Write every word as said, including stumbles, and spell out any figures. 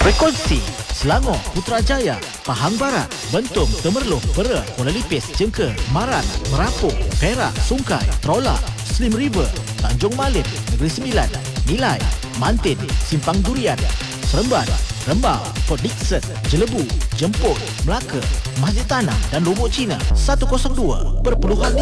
Berkongsi Selangor, Putrajaya, Pahang Barat, Bentong, Temerloh, Pera, Kuala Lipis, Jengker, Marat, Merapuk, Perak, Sungai, Trolak, Slim River, Tanjung Malim, Negeri Sembilan, Nilai, Mantin, Simpang Durian, Seremban, Rembau, Port Dickson, Jelebu, Jemput, Melaka, Masjid Tanah dan Lombok Cina seratus dua perpuluhan